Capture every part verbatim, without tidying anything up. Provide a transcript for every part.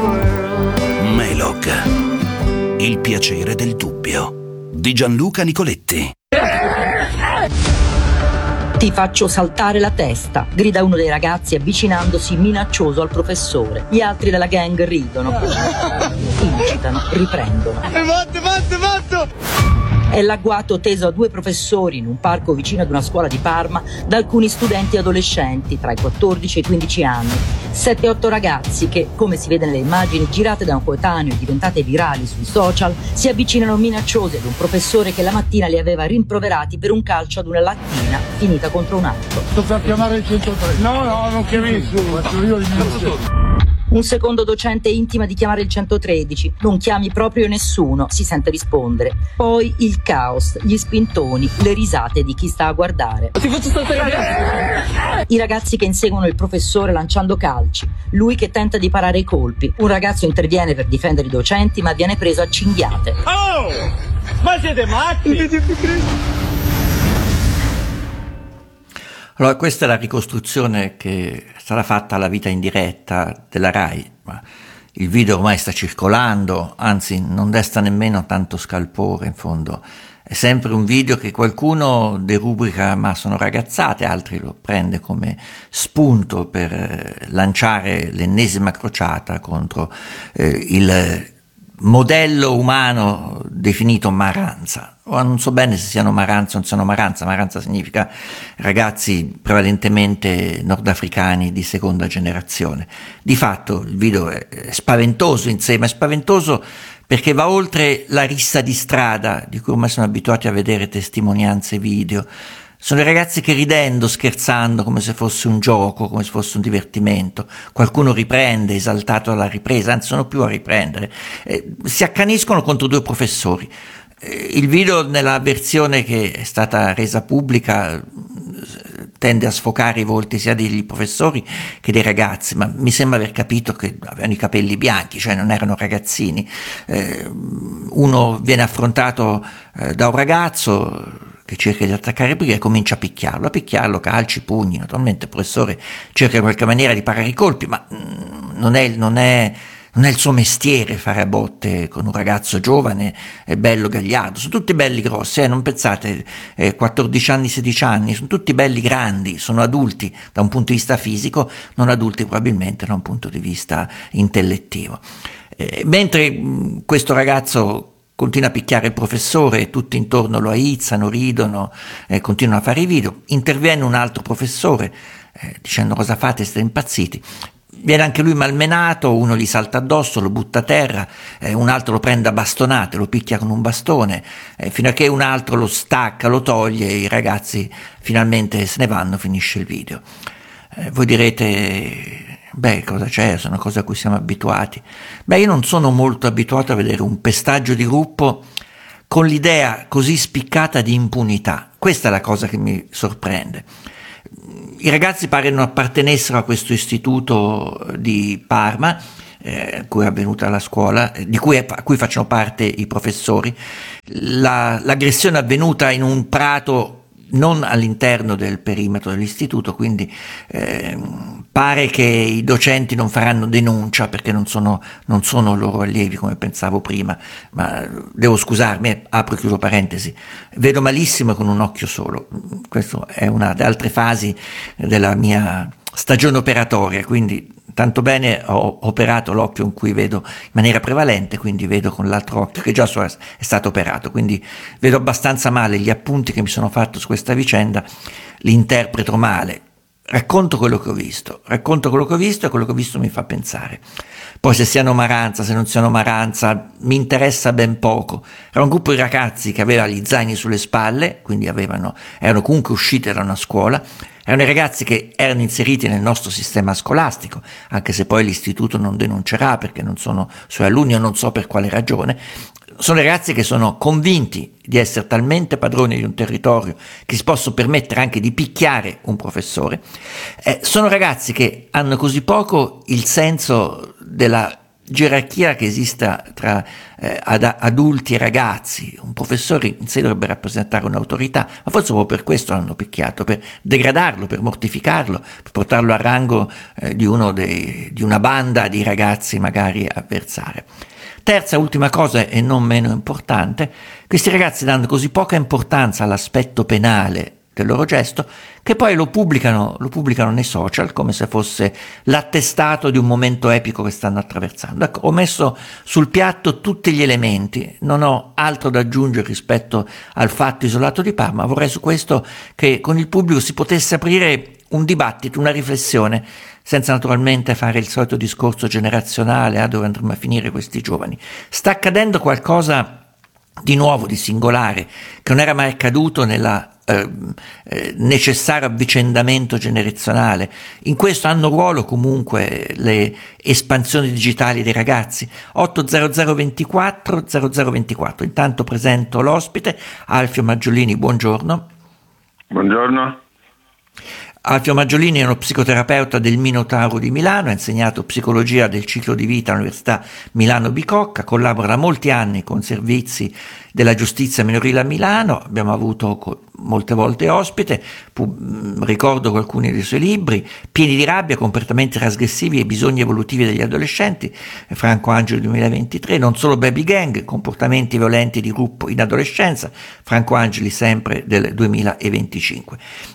Melog, il piacere del dubbio, di Gianluca Nicoletti. Ti faccio saltare la testa, grida uno dei ragazzi avvicinandosi minaccioso al professore. Gli altri della gang ridono, incitano, riprendono. Fatto, fatto, fatto! È l'agguato teso a due professori in un parco vicino ad una scuola di Parma da alcuni studenti adolescenti tra i quattordici e i quindici anni. sette otto ragazzi che, come si vede nelle immagini girate da un coetaneo e diventate virali sui social, si avvicinano minacciosi ad un professore che la mattina li aveva rimproverati per un calcio ad una lattina finita contro un altro. Tocca chiamare il centotré. No, no, non chiami nessuno, faccio io il mio. Un secondo docente intima di chiamare il centotredici. Non chiami proprio nessuno, si sente rispondere. Poi il caos, gli spintoni, le risate di chi sta a guardare. Ti faccio saltare. I ragazzi che inseguono il professore lanciando calci. Lui che tenta di parare i colpi. Un ragazzo interviene per difendere i docenti ma viene preso a cinghiate. Oh! Ma siete matti? Allora, questa è la ricostruzione che sarà fatta alla vita in diretta della Rai, ma il video ormai sta circolando, anzi non desta nemmeno tanto scalpore, in fondo è sempre un video che qualcuno derubrica ma sono ragazzate, altri lo prende come spunto per lanciare l'ennesima crociata contro eh, il modello umano definito Maranza. Ora non so bene se siano Maranza o non siano Maranza. Maranza significa ragazzi prevalentemente nordafricani di seconda generazione. Di fatto il video è spaventoso in sé, ma è spaventoso perché va oltre la rissa di strada di cui ormai sono abituati a vedere testimonianze video. Sono i ragazzi che ridendo, scherzando, come se fosse un gioco, come se fosse un divertimento. Qualcuno riprende, esaltato dalla ripresa, anzi sono più a riprendere. Eh, si accaniscono contro due professori. Eh, il video nella versione che è stata resa pubblica tende a sfocare i volti sia degli professori che dei ragazzi, ma mi sembra aver capito che avevano i capelli bianchi, cioè non erano ragazzini. Eh, uno viene affrontato eh, da un ragazzo che cerca di attaccare prima e comincia a picchiarlo, a picchiarlo, calci, pugni. Naturalmente il professore cerca in qualche maniera di parare i colpi, ma mm, non è, non è, non è il suo mestiere fare a botte con un ragazzo giovane e bello gagliardo. Sono tutti belli grossi, eh? Non pensate, eh, quattordici anni, sedici anni, sono tutti belli grandi, sono adulti da un punto di vista fisico, non adulti probabilmente da un punto di vista intellettivo. Eh, mentre mh, questo ragazzo continua a picchiare il professore, tutti intorno lo aizzano, ridono, eh, continuano a fare i video. Interviene un altro professore eh, dicendo: cosa fate, siete impazziti? Viene anche lui malmenato, uno gli salta addosso, lo butta a terra, eh, un altro lo prende a bastonate, lo picchia con un bastone, eh, fino a che un altro lo stacca, lo toglie e i ragazzi finalmente se ne vanno, finisce il video. Eh, voi direte: beh, cosa c'è? Sono cose a cui siamo abituati. Beh, io non sono molto abituato a vedere un pestaggio di gruppo con l'idea così spiccata di impunità. Questa è la cosa che mi sorprende. I ragazzi pare non appartenessero a questo istituto di Parma, eh, cui è avvenuta la scuola, di cui, è, a cui facciano parte i professori. La, l'aggressione è avvenuta in un prato non all'interno del perimetro dell'istituto, quindi eh, pare che i docenti non faranno denuncia perché non sono, non sono loro allievi come pensavo prima, ma devo scusarmi, apro e chiudo parentesi, vedo malissimo con un occhio solo. Questa è una delle altre fasi della mia stagione operatoria, quindi tanto bene ho operato l'occhio in cui vedo in maniera prevalente, quindi vedo con l'altro occhio che già è stato operato, quindi vedo abbastanza male. Gli appunti che mi sono fatto su questa vicenda li interpreto male. Racconto quello che ho visto, racconto quello che ho visto e quello che ho visto mi fa pensare. Poi se siano Maranza, se non siano Maranza, mi interessa ben poco. Era un gruppo di ragazzi che aveva gli zaini sulle spalle, quindi avevano, erano comunque usciti da una scuola. Erano i ragazzi che erano inseriti nel nostro sistema scolastico, anche se poi l'istituto non denuncerà perché non sono suoi alunni o non so per quale ragione. Sono i ragazzi che sono convinti di essere talmente padroni di un territorio che si possono permettere anche di picchiare un professore. Eh, sono ragazzi che hanno così poco il senso della gerarchia che esista tra eh, ad, adulti e ragazzi. Un professore in sé dovrebbe rappresentare un'autorità, ma forse proprio per questo l'hanno picchiato, per degradarlo, per mortificarlo, per portarlo a rango eh, di, uno dei, di una banda di ragazzi magari avversari. Terza, ultima cosa e non meno importante, questi ragazzi danno così poca importanza all'aspetto penale del loro gesto che poi lo pubblicano, lo pubblicano nei social come se fosse l'attestato di un momento epico che stanno attraversando. Ecco, ho messo sul piatto tutti gli elementi, non ho altro da aggiungere rispetto al fatto isolato di Parma. Vorrei su questo che con il pubblico si potesse aprire un dibattito, una riflessione, senza naturalmente fare il solito discorso generazionale a dove andremo a finire questi giovani. Sta accadendo qualcosa di nuovo, di singolare, che non era mai accaduto nella eh, eh, necessario avvicendamento generazionale. In questo hanno ruolo comunque le espansioni digitali dei ragazzi. otto zero zero ventiquattro zero zero ventiquattro. Intanto presento l'ospite, Alfio Maggiolini, buongiorno. Buongiorno. Alfio Maggiolini è uno psicoterapeuta del Minotauro di Milano, ha insegnato psicologia del ciclo di vita all'Università Milano Bicocca, collabora da molti anni con servizi della giustizia minorile a Milano, abbiamo avuto molte volte ospite, pu- ricordo alcuni dei suoi libri, Pieni di rabbia, comportamenti trasgressivi e bisogni evolutivi degli adolescenti, Franco Angeli duemilaventitré, non solo Baby Gang, comportamenti violenti di gruppo in adolescenza, Franco Angeli sempre del duemilaventicinque.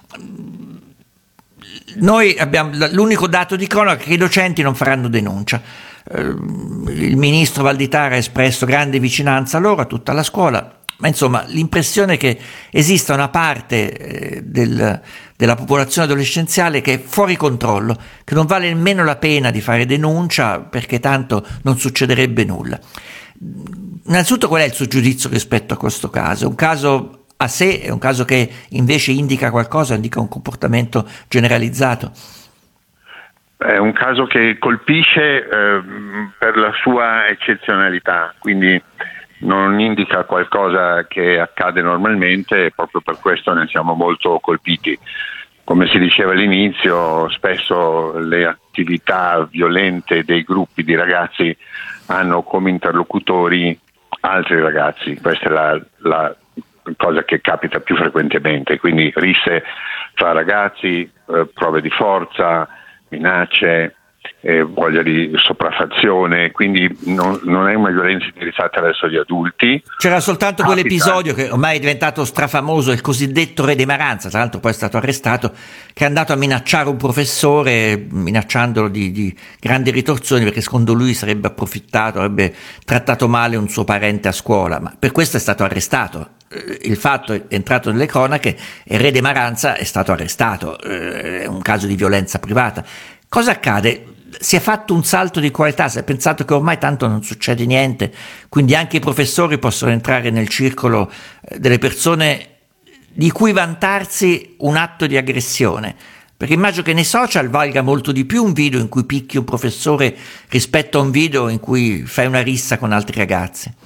Noi abbiamo l'unico dato di cronaca che i docenti non faranno denuncia. Il ministro Valditara ha espresso grande vicinanza a loro, a tutta la scuola, ma insomma l'impressione è che esista una parte del, della popolazione adolescenziale che è fuori controllo, che non vale nemmeno la pena di fare denuncia perché tanto non succederebbe nulla. Innanzitutto, qual è il suo giudizio rispetto a questo caso? È un caso a sé, è un caso che invece indica qualcosa, indica un comportamento generalizzato? È un caso che colpisce eh, per la sua eccezionalità, quindi non indica qualcosa che accade normalmente e proprio per questo ne siamo molto colpiti. Come si diceva all'inizio, spesso le attività violente dei gruppi di ragazzi hanno come interlocutori altri ragazzi, questa è la, la cosa che capita più frequentemente, quindi risse fra ragazzi, eh, prove di forza, minacce, eh, voglia di sopraffazione, quindi non, non è una violenza indirizzata verso gli adulti. C'era soltanto Capita. quell'episodio che ormai è diventato strafamoso, il cosiddetto Re di Maranza, tra l'altro poi è stato arrestato, che è andato a minacciare un professore, minacciandolo di, di grandi ritorsioni perché secondo lui sarebbe approfittato, avrebbe trattato male un suo parente a scuola, ma per questo è stato arrestato. Il fatto è entrato nelle cronache e il Re di Maranza è stato arrestato, è un caso di violenza privata. Cosa accade? Si è fatto un salto di qualità, si è pensato che ormai tanto non succede niente, quindi anche i professori possono entrare nel circolo delle persone di cui vantarsi un atto di aggressione, perché immagino che nei social valga molto di più un video in cui picchi un professore rispetto a un video in cui fai una rissa con altri ragazzi.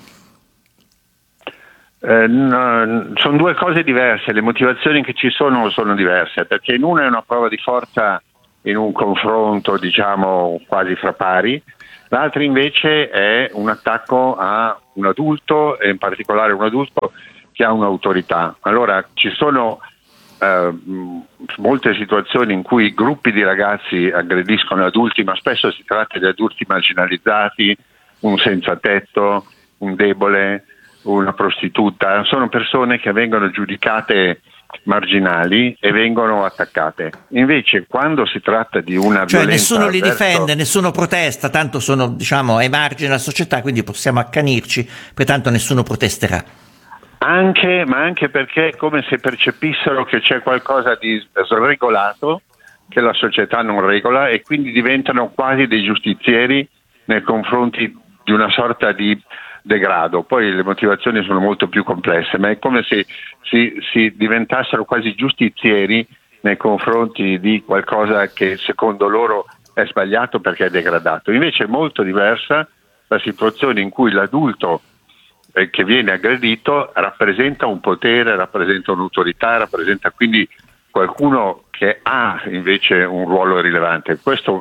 Eh, no, sono due cose diverse, le motivazioni che ci sono sono diverse, perché in una è una prova di forza in un confronto diciamo quasi fra pari, l'altra invece è un attacco a un adulto e in particolare un adulto che ha un'autorità. Allora ci sono eh, molte situazioni in cui gruppi di ragazzi aggrediscono adulti, ma spesso si tratta di adulti marginalizzati, un senza tetto, un debole, una prostituta, sono persone che vengono giudicate marginali e vengono attaccate. Invece quando si tratta di una cioè violenza nessuno li verso... difende, nessuno protesta, tanto sono diciamo ai margini della società, quindi possiamo accanirci, pertanto nessuno protesterà. Anche, ma anche perché è come se percepissero che c'è qualcosa di sregolato che la società non regola e quindi diventano quasi dei giustizieri nei confronti di una sorta di degrado. Poi le motivazioni sono molto più complesse, ma è come se si, si diventassero quasi giustizieri nei confronti di qualcosa che secondo loro è sbagliato perché è degradato. Invece è molto diversa la situazione in cui l'adulto eh, che viene aggredito rappresenta un potere, rappresenta un'autorità, rappresenta quindi qualcuno che ha invece un ruolo rilevante. Questo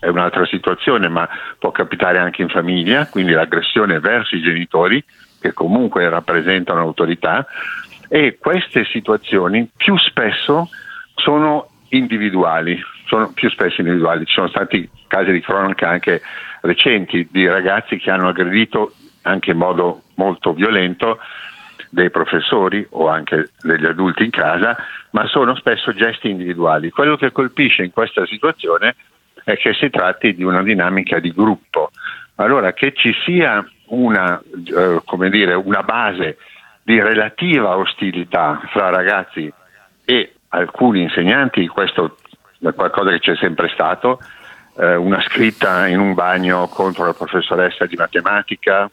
è un'altra situazione, ma può capitare anche in famiglia, quindi l'aggressione verso i genitori che comunque rappresentano autorità, e queste situazioni più spesso sono individuali, sono più spesso individuali. Ci sono stati casi di cronaca anche recenti di ragazzi che hanno aggredito anche in modo molto violento dei professori o anche degli adulti in casa, ma sono spesso gesti individuali. Quello che colpisce in questa situazione è che si tratti di una dinamica di gruppo. Allora, che ci sia una, eh, come dire, una base di relativa ostilità fra ragazzi e alcuni insegnanti, questo è qualcosa che c'è sempre stato, eh, una scritta in un bagno contro la professoressa di matematica,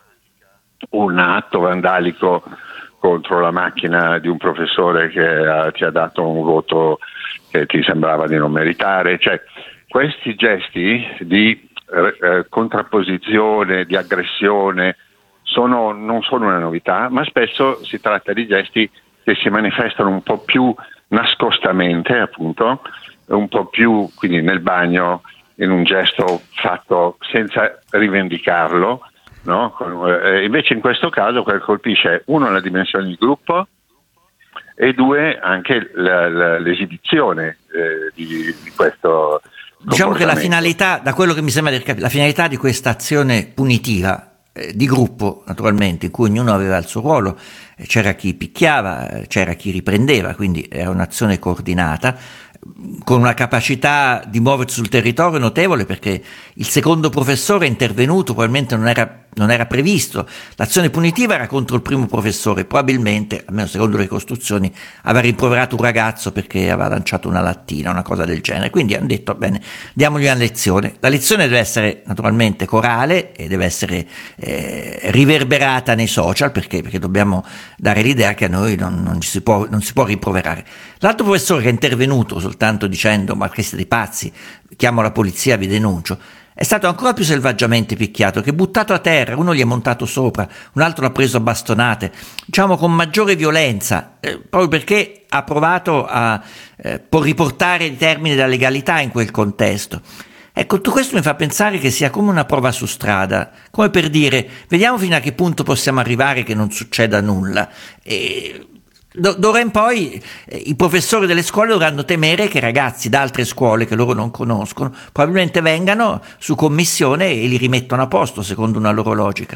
un atto vandalico contro la macchina di un professore che uh, ti ha dato un voto che ti sembrava di non meritare, cioè questi gesti di eh, contrapposizione, di aggressione sono, non sono una novità, ma spesso si tratta di gesti che si manifestano un po' più nascostamente, appunto, un po' più quindi nel bagno, in un gesto fatto senza rivendicarlo, no? Eh, invece in questo caso quel colpisce uno la dimensione di gruppo e due anche la, la, l'esibizione eh, di, di questo. Diciamo che la finalità, da quello che mi sembra di capire, la finalità di questa azione punitiva eh, di gruppo, naturalmente, in cui ognuno aveva il suo ruolo, eh, c'era chi picchiava, eh, c'era chi riprendeva, quindi era un'azione coordinata, con una capacità di muoversi sul territorio notevole, perché il secondo professore è intervenuto, probabilmente non era, non era previsto, l'azione punitiva era contro il primo professore, probabilmente, almeno secondo le ricostruzioni, aveva rimproverato un ragazzo perché aveva lanciato una lattina, una cosa del genere, quindi hanno detto bene, diamogli una lezione. La lezione deve essere naturalmente corale e deve essere eh, riverberata nei social, perché, perché dobbiamo dare l'idea che a noi non, non, ci si può, non si può rimproverare. L'altro professore che è intervenuto soltanto dicendo ma che siete dei pazzi, chiamo la polizia, vi denuncio, è stato ancora più selvaggiamente picchiato, che buttato a terra, uno gli è montato sopra, un altro l'ha preso a bastonate, diciamo con maggiore violenza, eh, proprio perché ha provato a eh, riportare i termini della legalità in quel contesto. Ecco, tutto questo mi fa pensare che sia come una prova su strada, come per dire, vediamo fino a che punto possiamo arrivare che non succeda nulla. E d'ora in poi eh, i professori delle scuole dovranno temere che ragazzi da altre scuole che loro non conoscono probabilmente vengano su commissione e li rimettono a posto secondo una loro logica.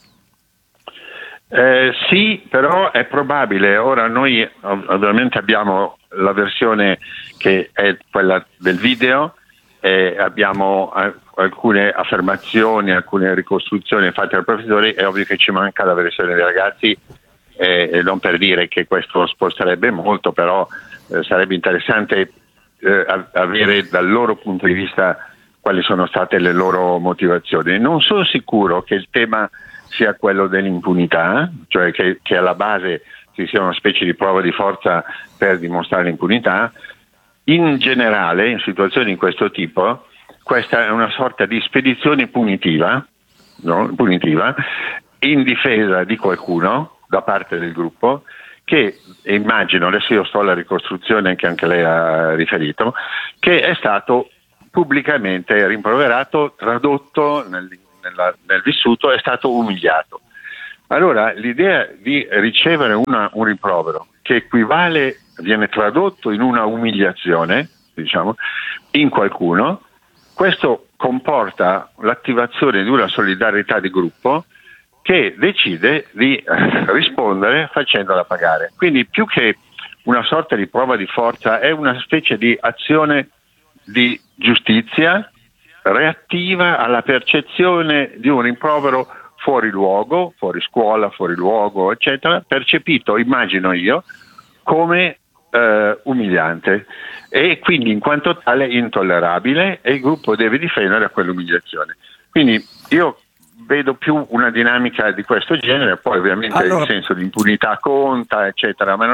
Eh, sì, però è probabile. Ora noi ovviamente abbiamo la versione che è quella del video, eh, abbiamo alcune affermazioni, alcune ricostruzioni fatte dal professore, è ovvio che ci manca la versione dei ragazzi. Eh, non per dire che questo sposterebbe molto, però eh, sarebbe interessante eh, avere dal loro punto di vista quali sono state le loro motivazioni. Non sono sicuro che il tema sia quello dell'impunità, cioè che, che alla base ci sia una specie di prova di forza per dimostrare l'impunità. In generale, in situazioni di questo tipo, questa è una sorta di spedizione punitiva, no? punitiva in difesa di qualcuno da parte del gruppo che, immagino, adesso io sto alla ricostruzione che anche lei ha riferito, che è stato pubblicamente rimproverato, tradotto nel, nella, nel vissuto, è stato umiliato. Allora l'idea di ricevere una, un rimprovero che equivale, viene tradotto in una umiliazione, diciamo, in qualcuno, questo comporta l'attivazione di una solidarietà di gruppo che decide di rispondere facendola pagare. Quindi più che una sorta di prova di forza è una specie di azione di giustizia reattiva alla percezione di un rimprovero fuori luogo, fuori scuola, fuori luogo, eccetera, percepito, immagino io, come eh, umiliante e quindi in quanto tale intollerabile, e il gruppo deve difendere quell'umiliazione. Quindi io vedo più una dinamica di questo genere, poi ovviamente allora, il senso di impunità conta, eccetera, ma non è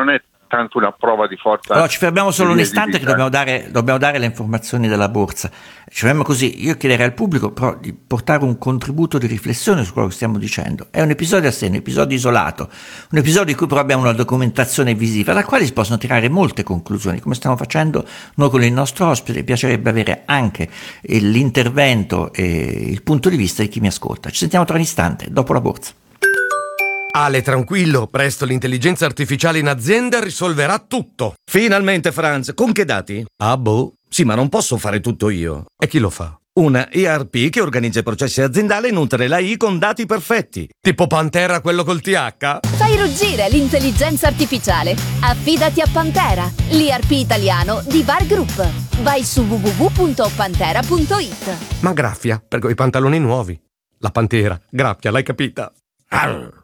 soltanto una prova di forza. Allora ci fermiamo solo un istante che dobbiamo dare, dobbiamo dare le informazioni della borsa. Ci fermiamo così. Io chiederei al pubblico però di portare un contributo di riflessione su quello che stiamo dicendo. È un episodio a sé, un episodio isolato, un episodio in cui però abbiamo una documentazione visiva da quale si possono tirare molte conclusioni, come stiamo facendo noi con il nostro ospite. Mi piacerebbe avere anche l'intervento e il punto di vista di chi mi ascolta. Ci sentiamo tra un istante, dopo la borsa. Ale, tranquillo, presto l'intelligenza artificiale in azienda risolverà tutto. Finalmente, Franz, con che dati? Ah, boh. Sì, ma non posso fare tutto io. E chi lo fa? Una E R P che organizza i processi aziendali e nutre l'A I con dati perfetti. Tipo Pantera, quello col T H? Fai ruggire l'intelligenza artificiale. Affidati a Pantera, l'I R P italiano di Var Group. Vai su w w w punto pantera punto i t. Ma graffia, per quei pantaloni nuovi. La Pantera, graffia, l'hai capita? Arr.